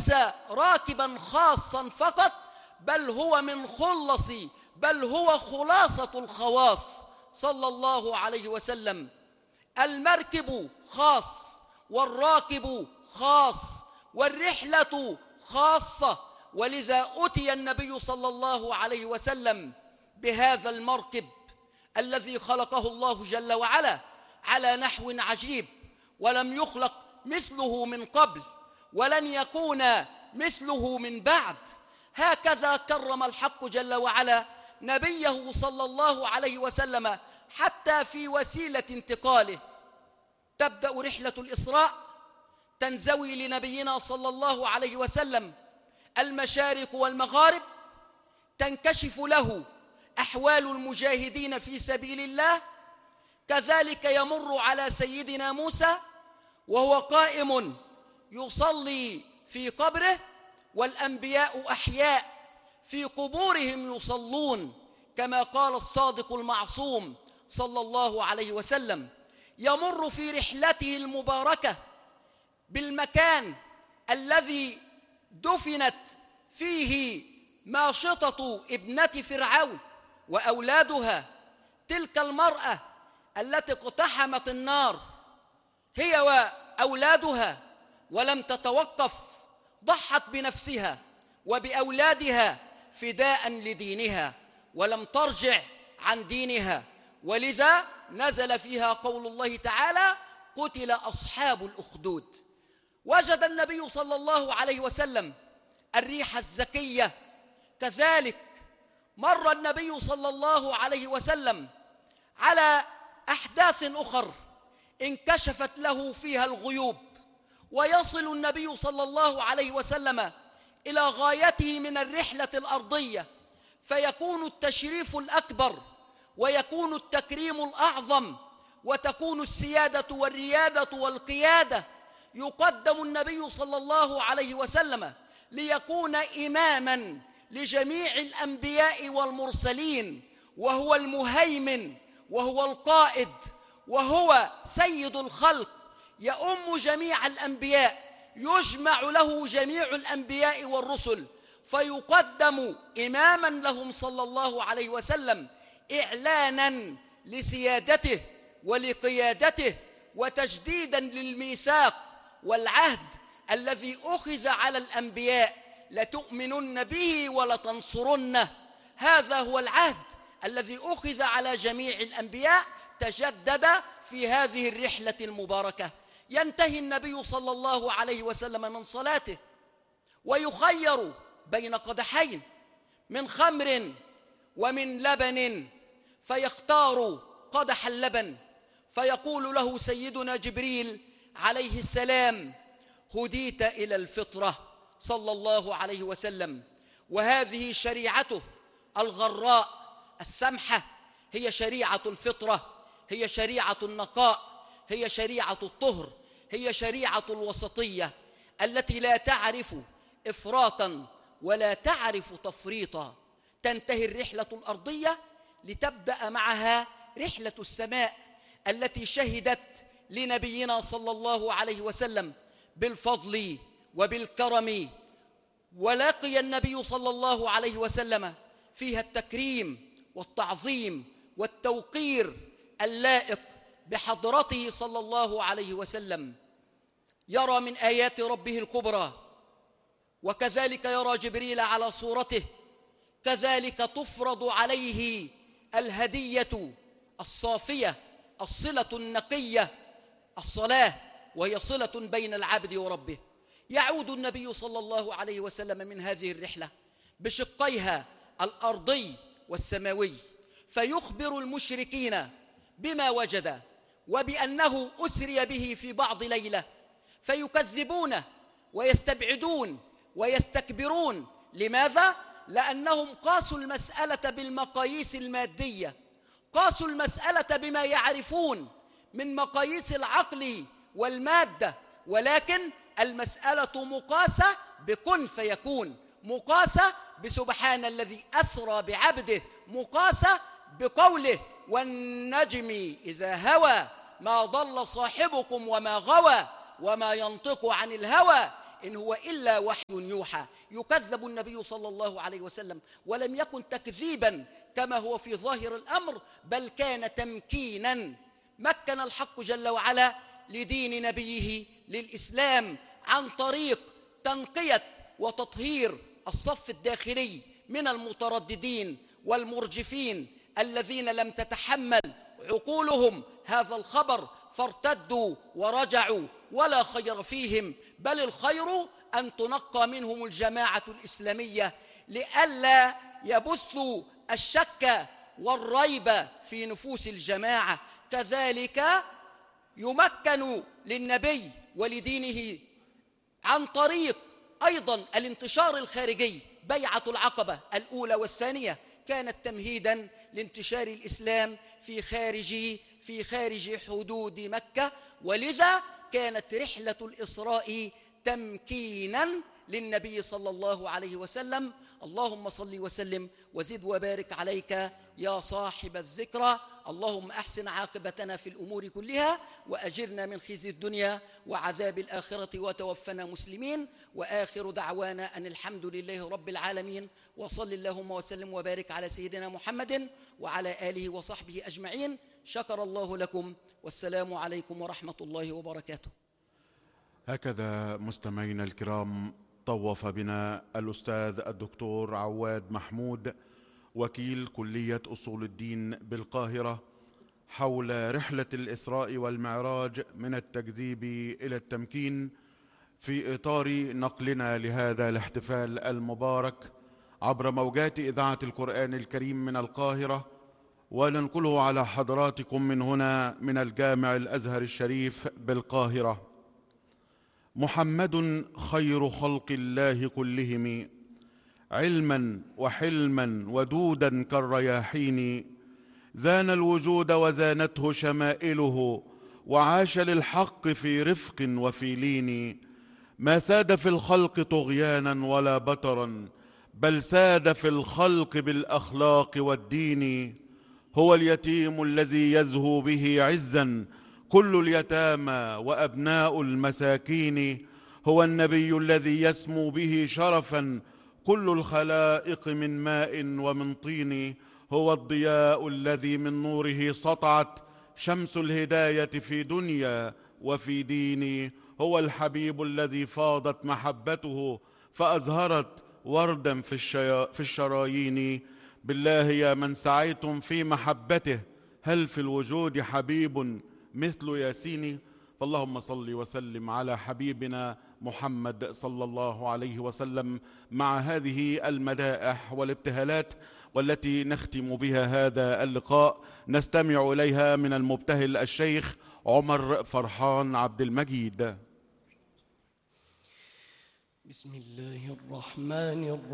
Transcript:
وليس راكبا خاصا فقط، بل هو من خلص، بل هو خلاصة الخواص صلى الله عليه وسلم. المركب خاص، والراكب خاص، والرحلة خاصة، ولذا أتي النبي صلى الله عليه وسلم بهذا المركب الذي خلقه الله جل وعلا على نحو عجيب، ولم يخلق مثله من قبل، ولن يكون مثله من بعد. هكذا كرم الحق جل وعلا نبيه صلى الله عليه وسلم حتى في وسيلة انتقاله. تبدأ رحلة الإسراء، تنزوي لنبينا صلى الله عليه وسلم المشارق والمغارب، تنكشف له أحوال المجاهدين في سبيل الله. كذلك يمر على سيدنا موسى وهو قائم يصلي في قبره، والأنبياء أحياء في قبورهم يصلون، كما قال الصادق المعصوم صلى الله عليه وسلم. يمر في رحلته المباركة بالمكان الذي دفنت فيه ماشطة ابنة فرعون وأولادها، تلك المرأة التي اقتحمت النار هي وأولادها ولم تتوقف، ضحت بنفسها وبأولادها فداء لدينها ولم ترجع عن دينها، ولذا نزل فيها قول الله تعالى: قتل أصحاب الأخدود. وجد النبي صلى الله عليه وسلم الريح الزكية. كذلك مر النبي صلى الله عليه وسلم على أحداث أخر انكشفت له فيها الغيوب، ويصل النبي صلى الله عليه وسلم إلى غايته من الرحلة الأرضية، فيكون التشريف الأكبر، ويكون التكريم الأعظم، وتكون السيادة والريادة والقيادة. يقدم النبي صلى الله عليه وسلم ليكون إماماً لجميع الأنبياء والمرسلين، وهو المهيمن، وهو القائد، وهو سيد الخلق، يؤم جميع الأنبياء، يجمع له جميع الأنبياء والرسل، فيقدم إماماً لهم صلى الله عليه وسلم، إعلاناً لسيادته ولقيادته، وتجديداً للميثاق والعهد الذي أخذ على الأنبياء: لتؤمنن به ولتنصرنه. هذا هو العهد الذي أخذ على جميع الأنبياء، تجدد في هذه الرحلة المباركة. ينتهي النبي صلى الله عليه وسلم من صلاته ويخير بين قدحين من خمر ومن لبن، فيختار قدح اللبن، فيقول له سيدنا جبريل عليه السلام: هديت إلى الفطرة صلى الله عليه وسلم. وهذه شريعته الغراء السمحة، هي شريعة الفطرة، هي شريعة النقاء، هي شريعة الطهر، هي شريعة الوسطية التي لا تعرف إفراطا ولا تعرف تفريطا. تنتهي الرحلة الأرضية لتبدأ معها رحلة السماء التي شهدت لنبينا صلى الله عليه وسلم بالفضل وبالكرم، ولقي النبي صلى الله عليه وسلم فيها التكريم والتعظيم والتوقير اللائق بحضرته صلى الله عليه وسلم. يرى من آيات ربه الكبرى، وكذلك يرى جبريل على صورته. كذلك تفرض عليه الهدية الصافية، الصلة النقية، الصلاة، وهي صلة بين العبد وربه. يعود النبي صلى الله عليه وسلم من هذه الرحلة بشقيها الأرضي والسماوي، فيخبر المشركين بما وجد، وبأنه أسري به في بعض ليلة، فيكذبونه ويستبعدون ويستكبرون. لماذا؟ لأنهم قاسوا المسألة بالمقاييس المادية، قاسوا المسألة بما يعرفون من مقاييس العقل والمادة، ولكن المسألة مقاسة بكن فيكون، مقاسة بسبحان الذي أسرى بعبده، مقاسة بقوله: والنجم إذا هوى ما ضل صاحبكم وما غوى وما ينطق عن الهوى إن هو إلا وحي يوحى. يكذب النبي صلى الله عليه وسلم، ولم يكن تكذيبا كما هو في ظاهر الأمر، بل كان تمكينا. مكن الحق جل وعلا لدين نبيه للإسلام عن طريق تنقية وتطهير الصف الداخلي من المترددين والمرجفين الذين لم تتحمل عقولهم هذا الخبر فارتدوا ورجعوا، ولا خير فيهم، بل الخير أن تنقى منهم الجماعة الإسلامية لئلا يبثوا الشك والريب في نفوس الجماعة. كذلك يمكن للنبي ولدينه عن طريق أيضا الانتشار الخارجي. بيعة العقبة الأولى والثانية كانت تمهيدا لانتشار الإسلام في خارج حدود مكة، ولذا كانت رحلة الإسراء تمكينا للنبي صلى الله عليه وسلم. اللهم صل وسلم وزد وبارك عليك يا صاحب الذكرى. اللهم أحسن عاقبتنا في الأمور كلها، وأجرنا من خزي الدنيا وعذاب الآخرة، وتوفنا مسلمين. وآخر دعوانا أن الحمد لله رب العالمين، وصل اللهم وسلم وبارك على سيدنا محمد وعلى آله وصحبه أجمعين. شكر الله لكم، والسلام عليكم ورحمة الله وبركاته. هكذا مستمعينا الكرام طوف بنا الأستاذ الدكتور عواد محمود وكيل كلية أصول الدين بالقاهرة حول رحلة الإسراء والمعراج من التكذيب إلى التمكين، في إطار نقلنا لهذا الاحتفال المبارك عبر موجات إذاعة القرآن الكريم من القاهرة، وننقله على حضراتكم من هنا من الجامع الأزهر الشريف بالقاهرة. محمد خير خلق الله كلهم، علما وحلما ودودا كالرياحين، زان الوجود وزانته شمائله، وعاش للحق في رفق وفي لين. ما ساد في الخلق طغيانا ولا بطرا، بل ساد في الخلق بالأخلاق والدين. هو اليتيم الذي يزهو به عزا كل اليتامى وأبناء المساكين. هو النبي الذي يسمو به شرفا كل الخلائق من ماء ومن طين. هو الضياء الذي من نوره سطعت شمس الهداية في دنيا وفي دين. هو الحبيب الذي فاضت محبته فأزهرت وردا في الشرايين. بالله يا من سعيتم في محبته، هل في الوجود حبيب مثل ياسين؟ فاللهم صل وسلم على حبيبنا محمد صلى الله عليه وسلم مع هذه المدائح والابتهالات والتي نختم بها هذا اللقاء. نستمع إليها من المبتهل الشيخ عمر فرحان عبد المجيد. بسم الله الرحمن الرحيم.